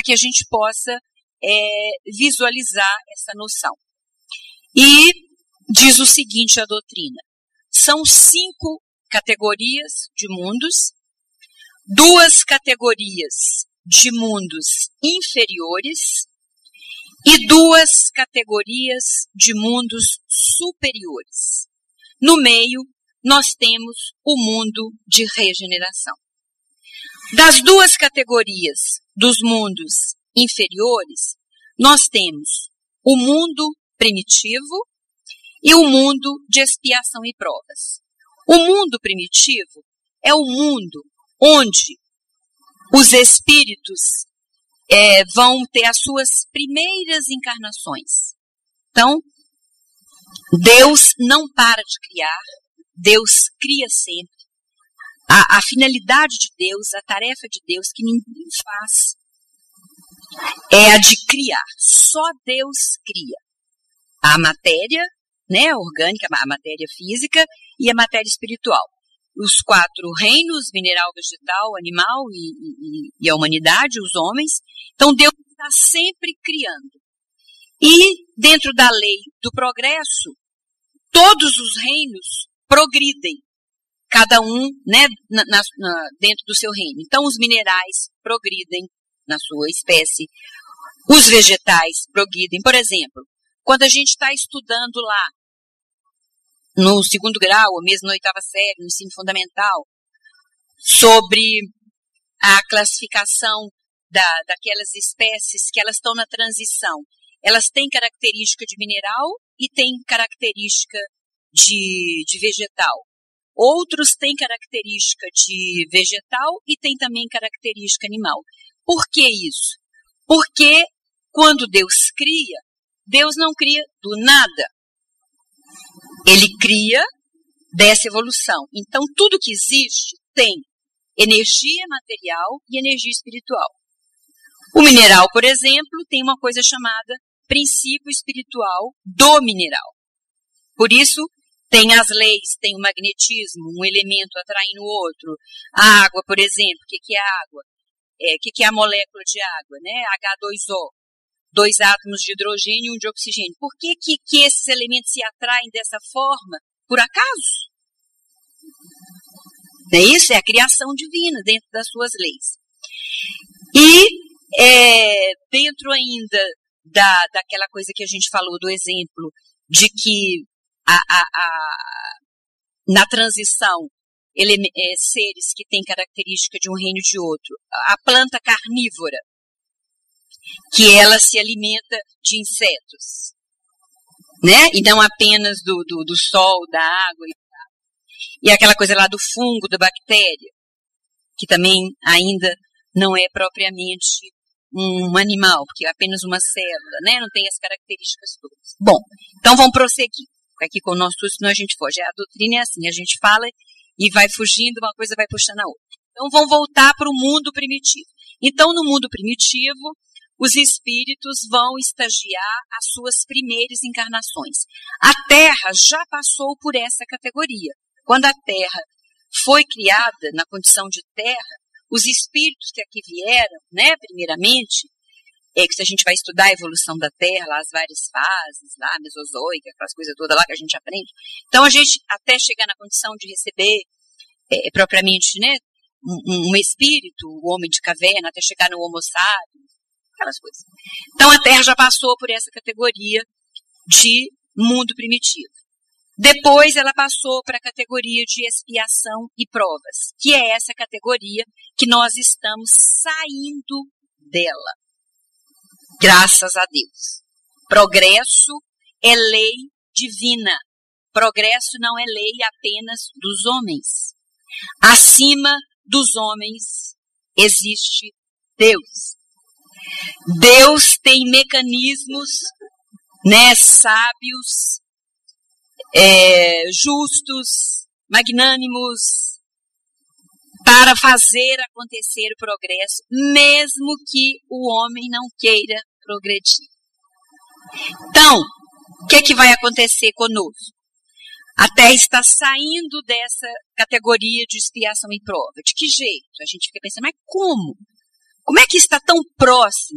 que a gente possa visualizar essa noção. E diz o seguinte a doutrina: são 5 categorias de mundos, 2 categorias de mundos inferiores e 2 categorias de mundos superiores. No meio, nós temos o mundo de regeneração. Das 2 categorias dos mundos inferiores, nós temos o mundo primitivo e o mundo de expiação e provas. O mundo primitivo é o mundo onde os espíritos vão ter as suas primeiras encarnações. Então, Deus não para de criar, Deus cria sempre. A finalidade de Deus, a tarefa de Deus que ninguém faz, é a de criar. Só Deus cria a matéria, né, orgânica, a matéria física e a matéria espiritual. Os 4 reinos, mineral, vegetal, animal e a humanidade, os homens. Então Deus está sempre criando. E dentro da lei do progresso, todos os reinos progridem, cada um, né, dentro do seu reino. Então os minerais progridem na sua espécie, os vegetais progridem. Por exemplo, quando a gente está estudando lá no 2º grau, ou mesmo na 8ª série, no ensino fundamental, sobre a classificação daquelas espécies que elas estão na transição. Elas têm característica de mineral e têm característica de vegetal. Outros têm característica de vegetal e têm também característica animal. Por que isso? Porque quando Deus cria, Deus não cria do nada. Ele cria dessa evolução. Então, tudo que existe tem energia material e energia espiritual. O mineral, por exemplo, tem uma coisa chamada princípio espiritual do mineral. Por isso, tem as leis, tem o magnetismo, um elemento atraindo o outro. A água, por exemplo, o que é a água? O que é a molécula de água, né? H2O. 2 átomos de hidrogênio e 1 de oxigênio. Por que esses elementos se atraem dessa forma? Por acaso? Não é isso? É a criação divina dentro das suas leis. E dentro ainda daquela coisa que a gente falou, do exemplo de que na transição seres que têm característica de um reino e de outro, a planta carnívora, que ela se alimenta de insetos, né? E não apenas do sol, da água. E aquela coisa lá do fungo, da bactéria, que também ainda não é propriamente um animal, porque é apenas uma célula, né? Não tem as características todas. Bom, então vamos prosseguir. Aqui com o nosso estudo, senão a gente foge. A doutrina é assim, a gente fala e vai fugindo, uma coisa vai puxando a outra. Então vamos voltar para o mundo primitivo. Então, no mundo primitivo, os espíritos vão estagiar as suas primeiras encarnações. A Terra já passou por essa categoria. Quando a Terra foi criada na condição de Terra, os espíritos que aqui vieram, né, primeiramente, que se a gente vai estudar a evolução da Terra, lá as várias fases, lá a mesozoica, aquelas coisas todas lá que a gente aprende. Então, a gente, até chegar na condição de receber propriamente, né, um espírito, o homem de caverna, até chegar no Homo sapiens, aquelas coisas. Então, a Terra já passou por essa categoria de mundo primitivo. Depois, ela passou para a categoria de expiação e provas, que é essa categoria que nós estamos saindo dela. Graças a Deus. Progresso é lei divina. Progresso não é lei apenas dos homens. Acima dos homens existe Deus. Deus tem mecanismos, né, sábios, justos, magnânimos, para fazer acontecer o progresso, mesmo que o homem não queira progredir. Então, o que é que vai acontecer conosco? A Terra está saindo dessa categoria de expiação e prova. De que jeito? A gente fica pensando, mas como? Como é que está tão próximo?